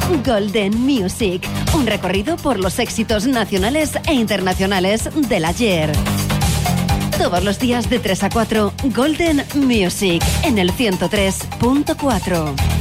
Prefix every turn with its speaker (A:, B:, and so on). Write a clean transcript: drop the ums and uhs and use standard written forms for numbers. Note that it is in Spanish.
A: Golden Music, un recorrido por los éxitos nacionales e internacionales del ayer. Todos los días de 3 a 4, Golden Music, en el 103.4.